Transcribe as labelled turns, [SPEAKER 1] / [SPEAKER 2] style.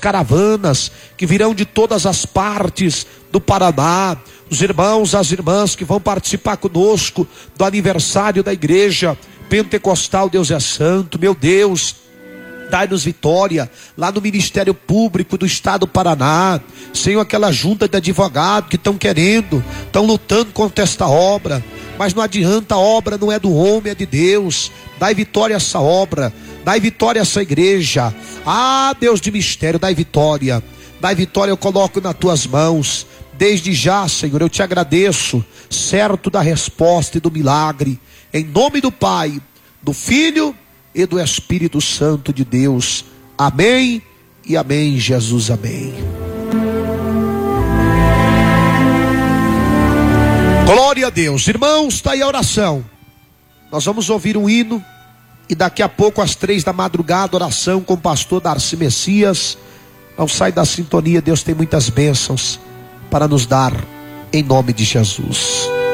[SPEAKER 1] caravanas que virão de todas as partes do Paraná, os irmãos, as irmãs que vão participar conosco do aniversário da igreja pentecostal Deus é Santo. Meu Deus, dai-nos vitória lá no Ministério Público do Estado do Paraná. Senhor, aquela junta de advogados que estão lutando contra esta obra, mas não adianta, a obra não é do homem, é de Deus. Dai vitória a essa obra, dai vitória a essa igreja. Deus de mistério, dai vitória, eu coloco nas tuas mãos. Desde já, Senhor, eu te agradeço, certo da resposta e do milagre, em nome do Pai, do Filho e do Espírito Santo de Deus. Amém e amém, Jesus, amém. Glória a Deus. Irmãos, está aí a oração. Nós vamos ouvir um hino e daqui a pouco às 3 da madrugada, oração com o pastor Darcy Messias. Não sai da sintonia, Deus tem muitas bênçãos para nos dar, em nome de Jesus.